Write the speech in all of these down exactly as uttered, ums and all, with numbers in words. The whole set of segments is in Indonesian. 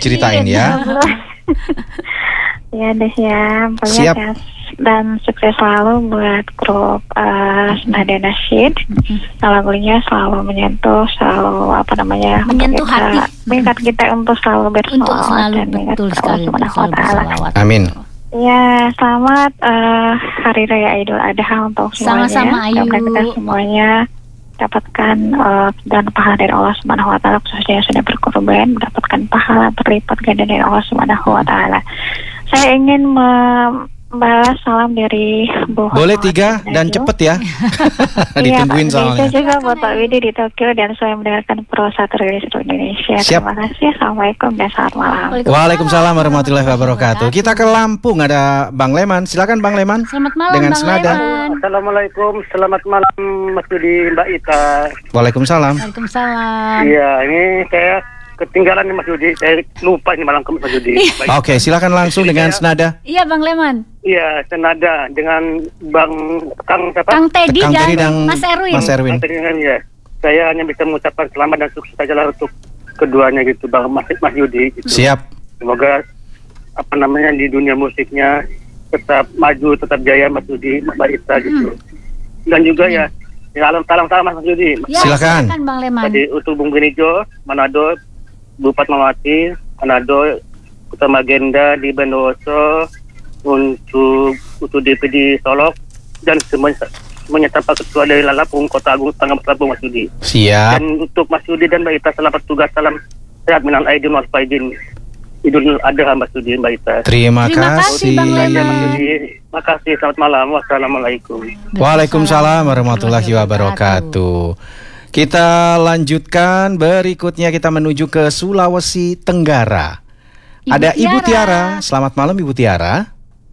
ceritain ya. Ya deh ya, Siap. ya. Dan sukses selalu buat grup uh, Senada Nasyid. Lagunya selalu menyentuh, selalu apa namanya, menyentuh kita, hati, mengingat kita untuk selalu bersolawat untuk selalu dan mengingat betul sekali Allah selalu bersolawat. Amin. Ya, selamat uh, Hari Raya Idul Adha untuk semuanya. Sama-sama, Ayu. Semoga kita semuanya dapatkan uh, dan pahala dari Allah Subhanahu Wa Taala, khususnya yang sudah berkorban, mendapatkan pahala berlipat ganda dari Allah Subhanahu Wa Taala. Saya ingin membalas salam dari Bu Boleh tiga dan cepet ya. Ditungguin soalnya. Iya, juga buat Pak Widi di Tokyo dan saya mendengarkan Pro satu Radio Indonesia. Siap. Terima kasih. Assalamualaikum dan selamat malam. Waalaikumsalam warahmatullahi wabarakatuh. Kita ke Lampung, ada Bang Leman. Silakan Bang Leman. Selamat malam dengan Bang senada. Leman. Assalamualaikum, selamat malam Mas Yudi, Mbak Ita. Waalaikumsalam. Waalaikumsalam. Iya, ini saya ketinggalan nih Mas Yudi, saya lupa ini malam ke Mas Yudi. Oke, silakan langsung dengan senada. Iya Bang Leman. Iya, senada dengan Bang Kang siapa? Kang Teddy Kang dan Teddy dan Mas Erwin. Mas Erwin. Kang Teddy kan ya. Saya hanya bisa mengucapkan selamat dan sukses saja lah untuk keduanya gitu, Bang Mas, Mas Yudi. Gitu. Siap. Semoga apa namanya di dunia musiknya tetap maju, tetap jaya Mas Yudi, Mbak Ita gitu. Dan juga ya, salam salam salam Mas Yudi. Ya, Silakan. silakan Bang Leman. Tadi untuk Bung Benijo, Manado, Bupati Mawati, Manado, Kota Magenda di Bondowoso, untuk untuk D P D Solok dan semuanya semuanya tanpa ketua dari Lampung, Kota Agung, Tangerang, Lampung Mas Yudi. Siap. Dan untuk Mas Yudi dan Mbak Ita selamat tugas, salam sehat minal aidin wal faizin. Idul Adha Mas Yudi, Mbak Ita. Terima, Terima kasih, kasih. Bang Leman. Ya, Mas Yudi. Makasih, selamat malam. Wassalamualaikum. Waalaikumsalam warahmatullahi wabarakatuh. Kita lanjutkan, berikutnya kita menuju ke Sulawesi Tenggara. Ibu Ada Ibu Tiara. Tiara. Selamat malam Ibu Tiara.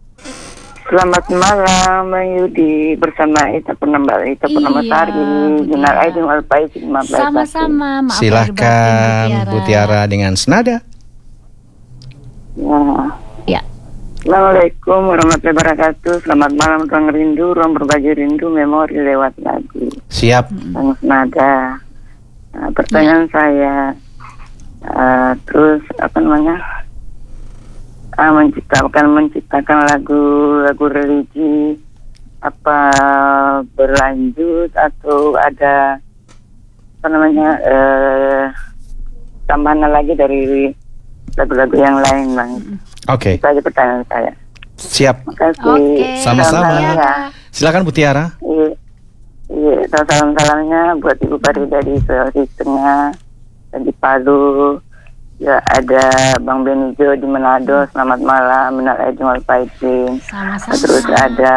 Selamat malam Bang Yudi, bersama Ita Purnama Ita Purnama Iya, Sari, Bu Minal Tiara. Aidin wal Faizin. Sama-sama. Maaf lahir batin, Silakan Bu Tiara dengan senada. Ya. Ya. Assalamualaikum warahmatullahi wabarakatuh. Selamat malam, ruang rindu, ruang berbagi rindu, memori lewat lagu. Siap. Bang Senada. Nah, pertanyaan Ya. saya, uh, terus apa namanya? Uh, menciptakan menciptakan lagu lagu religi apa berlanjut atau ada apa namanya uh, tambahan lagi dari lagu-lagu yang lain, Bang? Oke. Itu aja pertanyaan saya. Siap. Makasih. Oke. Sama-sama. Salam ya. Silakan Bu Tiara. Iya, iya. Salam-salamnya buat Ibu Farida di Sulawesi Tengah dan di Palu. Ya, ada Bang Benijo di Manado. Selamat malam. Minal aidin wal faizin. Sama-sama. Terus ada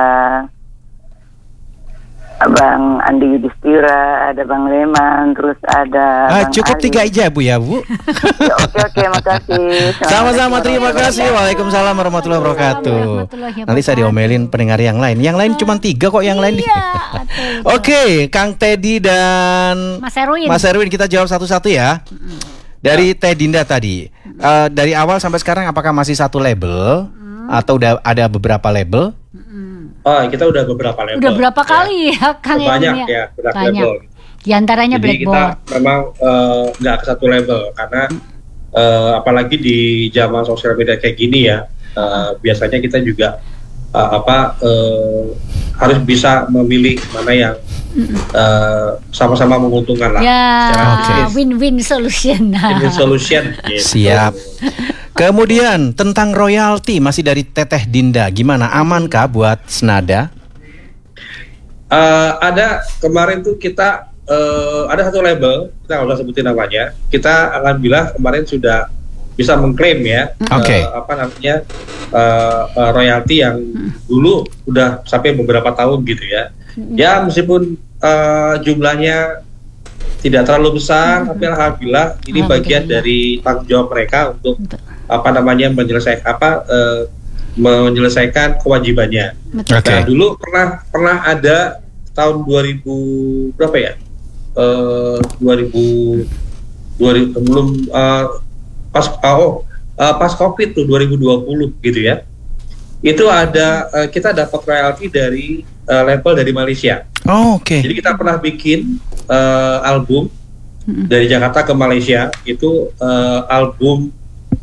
Abang Andi Yudhistira, ada Bang Leman, terus ada Ah, Bang cukup Ali. tiga aja Bu ya Bu. Ya, oke oke, makasih. Sama-sama, terima kasih. Waalaikumsalam warahmatullahi wabarakatuh. Warahmatullahi Nanti saya diomelin pendengar yang lain. Yang lain cuma tiga kok yang lain. Iya. betul. Oke, Kang Teddy dan Mas Erwin. Mas Erwin, kita jawab satu-satu ya. Dari Teh Dinda tadi, Eh, dari awal sampai sekarang apakah masih satu label atau udah ada beberapa label? Oh, kita udah beberapa level. Udah berapa kali ya, Kang Banyak Erwin ya, udah Banyak. level. Di antaranya Jadi kita Blackboard. memang eh, nggak ke satu level karena eh, apalagi di zaman sosial media kayak gini ya, eh, biasanya kita juga eh, apa eh, harus bisa memilih mana yang eh, sama-sama menguntungkan lah. Ya, secara Oke. bisnis. win-win solution. Win-win solution. gitu. Siap. Kemudian tentang royalti masih dari Teteh Dinda, gimana, amankah buat Senada? Eh, ada kemarin tuh kita eh, ada satu label, kita nggak usah sebutin namanya. Kita alhamdulillah kemarin sudah bisa mengklaim ya, Oke. eh, apa namanya eh, eh, royalti yang dulu udah sampai beberapa tahun gitu ya. Ya meskipun eh, jumlahnya tidak terlalu besar, tapi alhamdulillah ini bagian Alhamdulillah. dari tanggung jawab mereka untuk apa namanya menyelesaikan apa eh, menyelesaikan kewajibannya. Betul. Oke. Nah, dulu pernah pernah ada tahun dua ribu berapa ya? Eh dua ribu dua ribu belum eh, pas oh eh, pas Covid tuh dua ribu dua puluh gitu ya. Itu ada eh, kita dapat royalti dari eh, label dari Malaysia. Oh, oke. Jadi kita pernah bikin eh, album dari Jakarta ke Malaysia, itu eh, album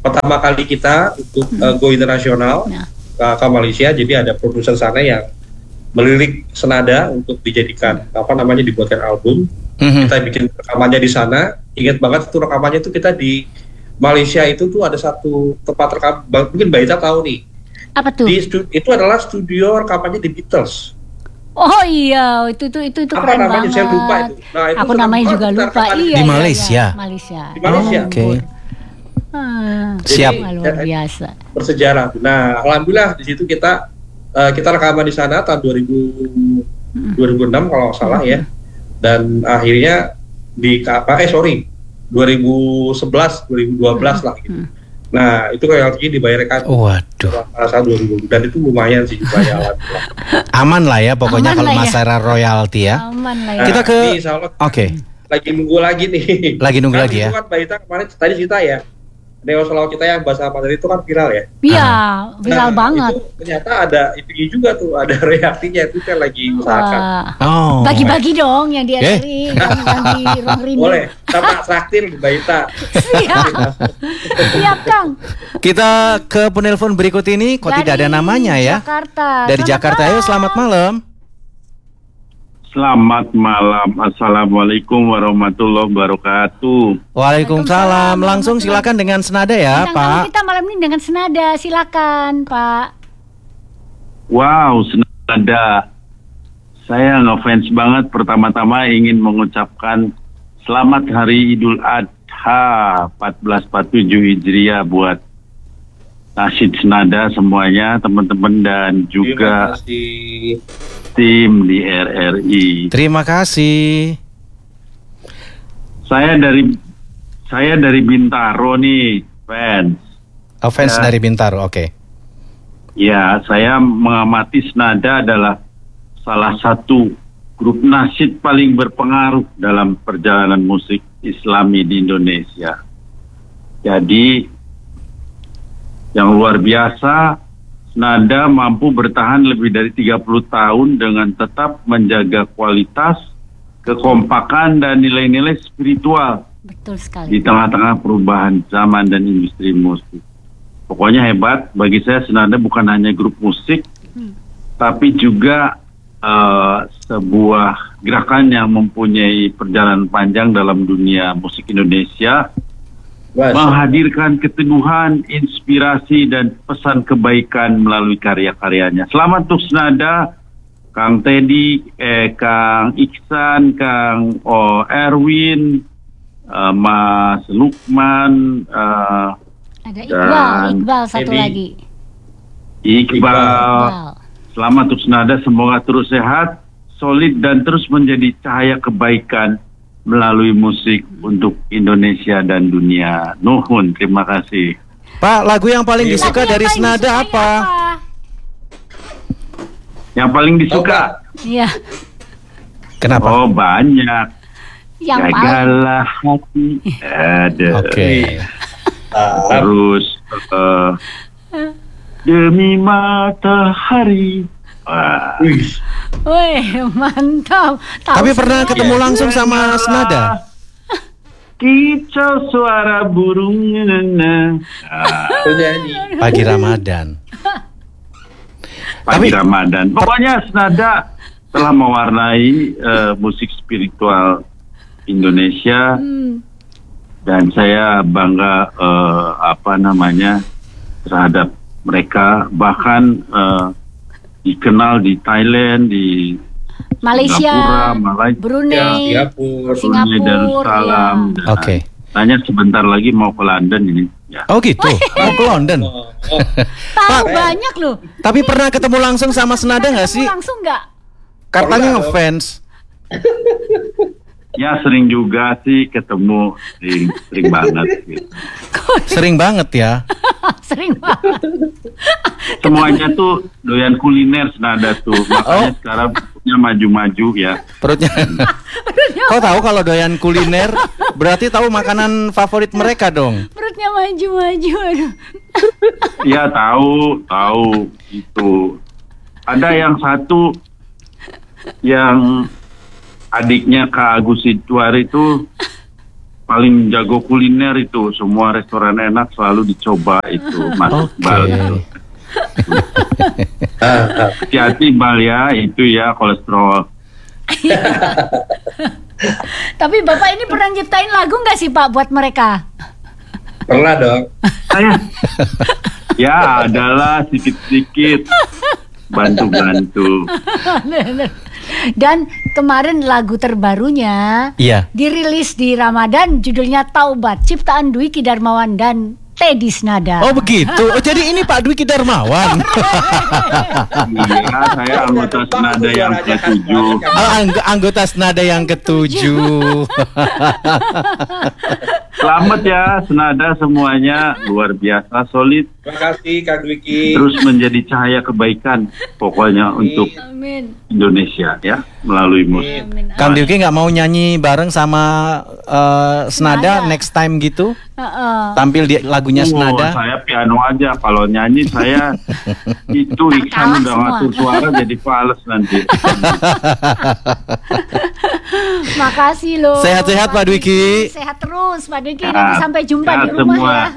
pertama kali kita untuk uh, go internasional Nah. ke, ke Malaysia. Jadi ada produser sana yang melirik senada untuk dijadikan apa namanya dibuatkan album. Mhm. Kita bikin rekamannya di sana. Ingat banget itu rekamannya itu kita di Malaysia itu tuh ada satu tempat rekam, mungkin Mbak Ita tahu nih. Apa tuh? Di stu, itu adalah studio rekamannya The Beatles. Oh iya, itu itu itu itu Apa keren namanya? banget. Saya lupa itu. Nah, itu Aku namanya sekarang juga kita lupa. rekaman Iya, di iya, Malaysia? iya. Malaysia. Di Malaysia. Oh, Oke. Ah, Siap. wah, luar biasa. Bersejarah. Nah, alhamdulillah di situ kita uh, kita rekaman di sana tahun dua ribu dua ribu enam kalau nggak salah ya. Dan akhirnya di apa eh sorry dua ribu sebelas dua ribu dua belas lah gitu. Nah, itu royaltinya dibayarkan Waduh. saat dua ribu dan itu lumayan sih jumlahnya alhamdulillah. Aman lah ya pokoknya Aman kalau lah ya. masalah royalti ya. Aman lah Nah, ya. Kita ke- ini insya Allah Oke. lagi nunggu lagi nih. Lagi nunggu Kan lagi itu ya. Kan Mbak Ita kemarin tadi cerita ya. Dewa Selaw kita yang bahasa Mandarin itu kan viral ya. Iya, viral Nah, banget. Itu ternyata ada itu juga tuh, ada royaltinya itu kan lagi usahakan. Wah. Oh. Bagi-bagi dong yang di Eh. yang, yang di ruang rindu. Boleh, sama traktir Mbak Ita. Siap. Siap, Kang. Kita ke penelpon berikut ini kok tidak ada Dari namanya ya. Jakarta. Dari Selamat Jakarta. malam. Ayo selamat malam. Selamat malam. Assalamualaikum warahmatullahi wabarakatuh. Waalaikumsalam. Langsung silakan dengan senada ya, Bintang tamu Pak. kita malam ini dengan senada. Silakan, Pak. Wow, senada. Saya ngefans banget. Pertama-tama ingin mengucapkan selamat Hari Idul Adha seribu empat ratus empat puluh tujuh Hijriah buat Nasyid Senada semuanya, teman-teman dan Terima juga kasih. tim di R R I. Terima kasih. Saya dari saya dari Bintaro nih, fans. Oh, fans Ya. dari Bintaro. Oke. Ya, saya mengamati Senada adalah salah satu grup nasyid paling berpengaruh dalam perjalanan musik Islami di Indonesia. Jadi, yang luar biasa, Senada mampu bertahan lebih dari tiga puluh tahun dengan tetap menjaga kualitas, kekompakan, dan nilai-nilai spiritual Betul di sekali. tengah-tengah perubahan zaman dan industri musik. Pokoknya hebat. Bagi saya Senada bukan hanya grup musik, tapi juga uh, sebuah gerakan yang mempunyai perjalanan panjang dalam dunia musik Indonesia, Mas, menghadirkan keteguhan, inspirasi, dan pesan kebaikan melalui karya-karyanya. Selamat untuk Senada, Kang Teddy, eh, Kang Iksan, Kang oh, Erwin, uh, Mas Lukman, uh, Ada Dan Iqbal, Iqbal satu Edi. lagi. Iqbal. Iqbal. Selamat untuk Senada, semoga terus sehat, solid, dan terus menjadi cahaya kebaikan melalui musik untuk Indonesia dan dunia. Nuhun, terima kasih. Pak, lagu yang paling Lagu disuka Lagu yang dari paling Senada disukai apa? Yang paling disuka? Iya, Kenapa? Oh, banyak. yang paling. Jagalah hati. Ada. Oke. Terus eh, demi matahari. Wah. wih, Wih, mantap. Tahu Tapi pernah semua. ketemu langsung sama Senada? Kicau suara burung. Nah. penyanyi. Pagi Ramadan. Pagi Tapi- Ramadan. Pokoknya Senada telah mewarnai eh, musik spiritual Indonesia, Hmm. dan saya bangga eh, apa namanya terhadap mereka, bahkan eh, dikenal di Thailand, di Malaysia, Singapura, Malaysia, Brunei, Singapura. Singapura, Brunei Darussalam. ya. dan Oke. Tanya sebentar lagi mau ke London ini. Ya. Oh gitu. Mau ke London. Oh, oh. Tahu banyak loh. Tapi pernah ketemu langsung sama Senada nggak Ketemu sih? Langsung nggak? Katanya Pernah. ngefans. Ya sering juga sih ketemu, sering, sering banget. Gitu. Sering banget ya. Sering banget. Semuanya tuh doyan kuliner Senada tuh, makanya Oh. sekarang punya maju-maju ya. Perutnya. Kau tahu kalau doyan kuliner berarti tahu makanan favorit mereka dong. Perutnya maju-maju. Aduh. Ya tahu, tahu itu. Ada yang satu yang adiknya Kak Agus Situar itu paling jago kuliner itu. Semua restoran enak selalu dicoba itu, Mas Oke. Iqbal itu. Hati-hati Bal ya, itu ya kolesterol. Tapi Bapak ini pernah nyiptain lagu nggak sih Pak buat mereka? Pernah dong. Saya ya adalah sedikit-sedikit bantu-bantu. Dan kemarin lagu terbarunya Iya. dirilis di Ramadan, judulnya Taubat, ciptaan Dwiki Darmawan dan Teddy Snada. Oh begitu. Oh jadi ini Pak Dwiki Darmawan. Iya, saya anggota senada yang ketujuh. Oh, angg- anggota senada yang ketujuh. Selamat ya senada semuanya, luar biasa solid. Terima kasih Kang Dwiki. Terus menjadi cahaya kebaikan pokoknya untuk Amin. Indonesia ya melalui musik. Amin. Kang Dwiki nggak mau nyanyi bareng sama eh, senada Senada. next time gitu? Heeh. Tampil di lagunya Oh, senada. saya piano aja. Kalau nyanyi saya itu Tak Iksan kalah udah semua. ngatur suara jadi fals nanti. Makasih loh. Sehat-sehat, Pak Dwiki. Sehat terus Pak Dwiki. Sehat. Nanti sampai jumpa Sehat di rumah semua. ya.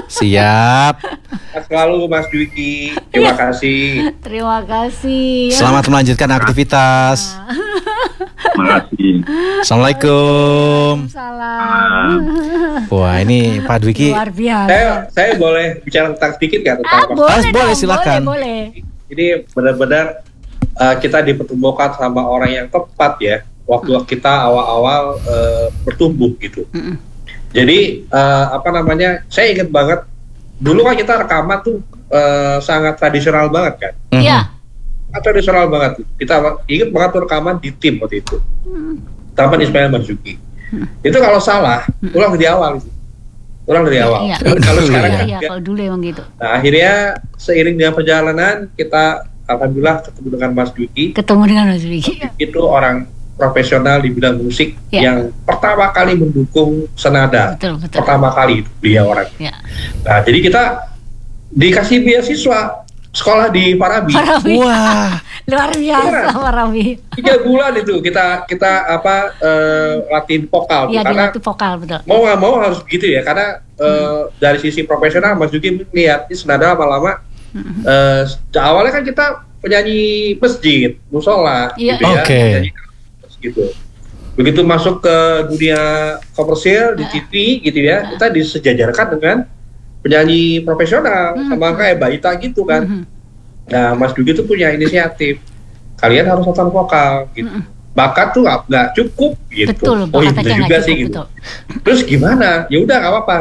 Siap. Sehat selalu Mas Dwiki. Terima kasih. Terima kasih. Selamat melanjutkan aktivitas. Terima kasih. Assalamualaikum. Salam. Wah ini Pak Dwiki. Luar biasa. Saya saya boleh bicara tentang sedikit nggak tentang Ah, Mas? boleh, Ah, boleh, dong, silakan. Boleh, boleh. Ini benar-benar uh, kita dipertemukan sama orang yang tepat ya. Waktu kita awal-awal uh, bertumbuh gitu. Mm-mm. Jadi uh, apa namanya? Saya ingat banget dulu kan kita rekaman tuh uh, sangat tradisional banget kan. Mhm. Iya. Sangat tradisional banget. Kita ingat banget tuh rekaman di tim waktu itu. Taman Ismail Marzuki. Itu kalau salah, ulang dari awal itu. Ulang dari awal. Iya. Kalau Dulu sekarang ya. kan Iya, enggak. kalau dulu emang gitu. Nah, akhirnya seiring dengan perjalanan kita alhamdulillah ketemu dengan Mas Dwiki. Ketemu dengan Mas Dwiki. Itu orang profesional di bidang musik Ya. yang pertama kali mendukung senada. Betul, betul. Pertama kali itu dia orang. Ya. Nah, jadi kita dikasih beasiswa sekolah di Parabi. Parabi. Wah. Luar biasa Parabi. Tiga bulan itu kita kita apa eh, latihan vokal tuh. Iya, karena dilatih vokal betul. mau nggak mau harus begitu ya karena eh, dari sisi profesional Mas Juki melihat ini senada lama-lama eh, awalnya kan kita penyanyi masjid musola Iya. gitu ya Oke. penyanyi gitu begitu masuk ke dunia komersil di T V gitu ya kita disejajarkan dengan penyanyi profesional sama kayak Mbak Ita gitu kan. Mhm. Nah, Mas Dugi tuh punya inisiatif. Kalian harus nonton vokal gitu. Bakat tuh nggak nggak cukup gitu. Betul, oh iya bakatnya bener nggak juga cukup, sih gitu. betul. Terus gimana? Ya udah nggak apa-apa.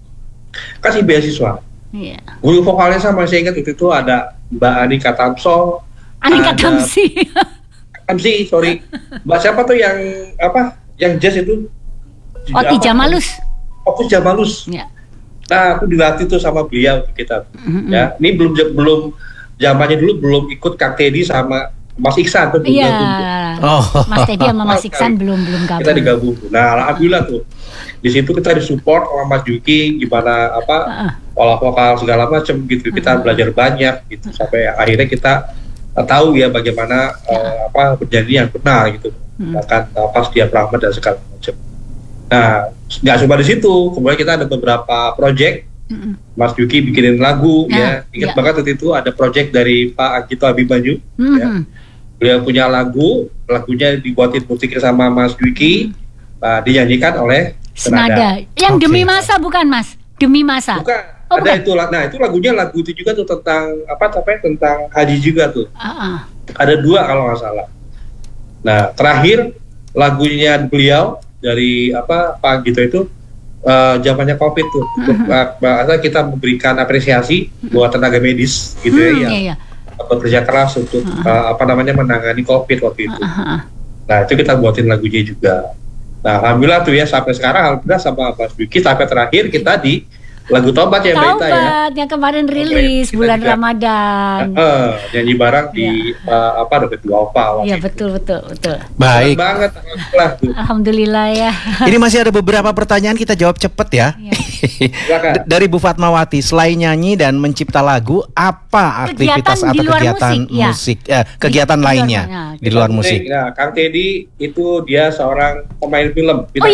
Kasih beasiswa. Iya. Guru vokalnya sama saya ingat waktu itu ada Mbak Anika Tamso. Anika ada- Tamsi. Tamsi, sorry. Mbak siapa tuh yang apa? Yang jazz itu? Oti Apa? Jamalus. Otis Jamalus. Ya. Nah, aku dilatih tuh sama beliau kita. Mhm. Ya, ini belum belum zamannya dulu belum ikut Kang Teddy sama Mas Iksan tuh belum Iya. gabung tuh. Oh. Mas Teddy sama Mas Iksan belum belum gabung. Kita digabung. Nah, alhamdulillah tuh. Di situ kita disupport sama Mas Juki gimana apa Heeh. pola vokal segala macam gitu. Kita belajar banyak gitu sampai akhirnya kita uh, tahu ya bagaimana uh, apa bernyanyi yang benar gitu. Bahkan uh, pas dia Rahmat dan segala macam. Nah, nggak cuma di situ. Kemudian kita ada beberapa project. Mm-mm. Mas Juki bikinin lagu Nah, ya. Ingat ya. banget waktu itu ada project dari Pak Agito Abimanyu. Ya. Mhm. Beliau punya lagu, lagunya dibuatin musiknya sama Mas Dwiki, uh, dinyanyikan oleh Senada. Senada. Yang Oke. demi masa bukan Mas? Demi masa. Bukan, Oh, ada bukan. itu. Nah itu lagunya lagu itu juga tuh tentang apa namanya tentang haji juga tuh. Heeh. Ada dua kalau nggak salah. Nah terakhir lagunya beliau dari apa Pak Agito itu uh, zamannya COVID tuh. Untuk, uh, bahasa kita memberikan apresiasi buat tenaga medis gitu Hmm, ya yang iya, iya. bekerja keras untuk uh, apa namanya menangani COVID waktu itu. Heeh. Nah itu kita buatin lagunya juga. Nah alhamdulillah tuh ya sampai sekarang alhamdulillah sama Mas Dwiki sampai terakhir kita di lagu Tobat ya Mbak Ita ya. Taubat yang kemarin rilis Kita bulan juga- Ramadan. Eh, nyanyi bareng di uh, apa Dapat Dua Opa. Iya betul betul betul. Baik. banget alhamdulillah tuh. Alhamdulillah ya. Ini masih ada beberapa pertanyaan kita jawab cepet ya. Iya. Silakan. D- Dari Bu Fatmawati, selain nyanyi dan mencipta lagu, apa aktivitas Kegiatan di atau luar kegiatan musik, ya. musik, eh, kegiatan Di- di luar- lainnya nah, di luar musik? Nah Kang Teddy itu dia seorang pemain film, bintang Oh iya. film.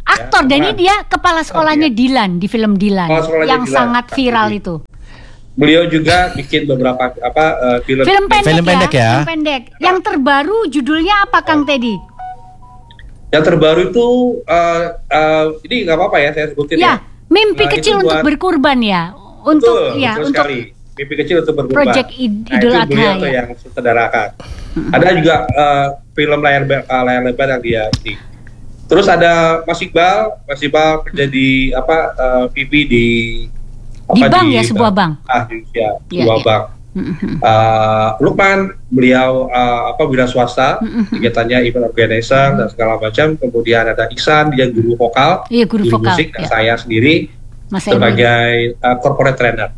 Aktor, Ya, dan ini peran. dia kepala sekolahnya iya. Dilan di film Dilan Kepala sekolahnya yang Dilan, sangat Kak viral Didi. itu. Beliau juga bikin beberapa apa uh, film. Film pendek, Film pendek ya. Film pendek. Yang terbaru judulnya apa, Kang Teddy? Yang terbaru itu uh, uh, ini nggak apa-apa ya saya sebutin ya. Ya, mimpi Nah, kecil itu untuk buat- berkurban ya. Untuk betul, ya, betul untuk sekali. Mimpi kecil untuk berubah. Project Id- Nah, Idul itu Adha, beliau tuh ya. yang sutradarakan. Ada juga uh, film layar be- uh, layar lebar yang dia ini. Terus ada Mas Iqbal, Mas Iqbal kerja di apa uh, P P di Di bank ya, sebuah bank. Ah, di ya, Iya, sebuah iya. bank. Uh, Lukman, beliau uh, apa wira swasta, kegiatannya event organizer dan segala macam. Kemudian ada Iksan, dia guru vokal, Iya, guru vokal, musik, dan ya. saya sendiri Mas Erwin. sebagai uh, corporate trainer.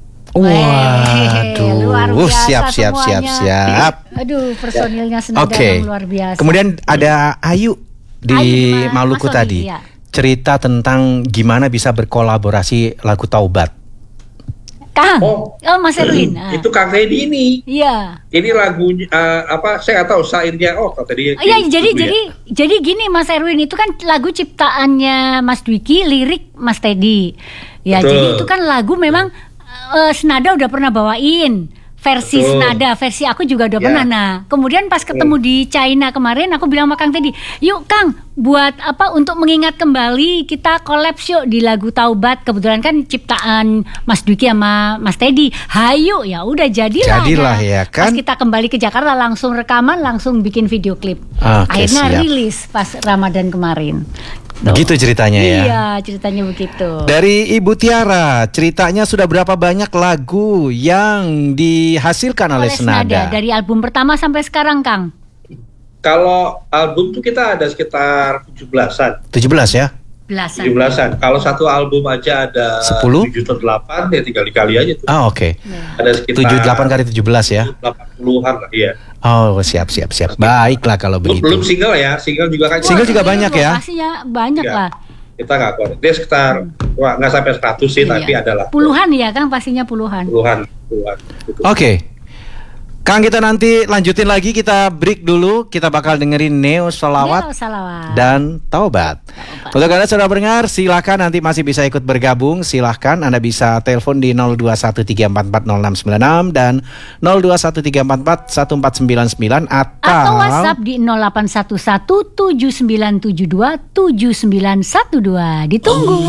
Weh, luar Waduh, biasa siap siap siap semuanya. siap. Aduh, personilnya senada Oke. yang luar biasa. Kemudian ada Ayu di Ayu, Ma- Maluku Mas Sony, tadi. iya. Cerita tentang gimana bisa berkolaborasi lagu Taubat. Kang, Oh. oh, Mas Erwin. Ah. Itu Kang Teddy ini. Iya. Ini lagunya uh, apa? Saya nggak tahu syairnya. Oh, Kang Teddy. Oh, iya, ini jadi lagu ya. jadi jadi gini Mas Erwin, itu kan lagu ciptaannya Mas Dwiki, lirik Mas Teddy. Ya, Betul. jadi itu kan lagu memang eh, Senada udah pernah bawain versi Betul. Senada, versi aku juga udah Ya. pernah. Nah, kemudian pas ketemu di China kemarin, aku bilang sama Kang Teddy, yuk Kang, buat apa untuk mengingat kembali kita collab yuk di lagu Taubat. Kebetulan kan ciptaan Mas Dwiki sama Mas Teddy. Hayu, ya udah jadilah. Jadilah, Nah, ya kan? Pas kita kembali ke Jakarta langsung rekaman, langsung bikin video klip. Oke, Akhirnya siap. rilis pas Ramadan kemarin. Begitu ceritanya ya. Iya, ceritanya begitu. Dari Ibu Tiara, ceritanya sudah berapa banyak lagu yang dihasilkan oleh, Oleh Senada? Dari album pertama sampai sekarang, Kang. Kalau album tuh kita ada sekitar tujuh belasan. tujuh belas ya? Belasan. tujuh belasan. Kalau satu album aja ada Sepuluh? tujuh atau delapan, ya tinggal dikali aja tuh. Ah, oke. Ada sekitar tujuh delapan kali tujuh belas ya. delapan puluhan lah, iya. Oh, siap siap siap. Baiklah kalau Belum, begitu. belum single ya, single juga kan. Single juga Wah, banyak ini ya? Lokasinya banyak Iya. lah. Kita nggak kuat. Dia sekitar wah, nggak sampai seratus sih, Iya. tapi adalah Puluhan ya, Kang, pastinya puluhan. puluhan, puluhan. Gitu. Oke. Kang, kita nanti lanjutin lagi, kita break dulu. Kita bakal dengerin Neo Salawat Neo Salawat. dan Taubat. Untuk Anda sudah dengar, silahkan nanti masih bisa ikut bergabung. Silahkan Anda bisa telepon di nol dua satu tiga empat empat nol enam sembilan enam dan nol dua satu tiga empat empat satu empat sembilan sembilan atau, Atau WhatsApp di nol delapan satu satu tujuh sembilan tujuh dua tujuh sembilan satu dua. Ditunggu.